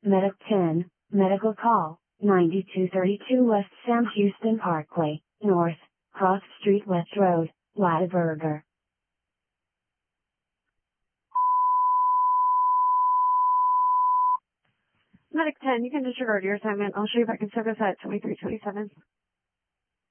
Medic 10, medical call, 9232 West Sam Houston Parkway, North, Cross Street West Road, Whataburger. Medic 10, you can disregard your assignment. I'll show you back in service at 2327.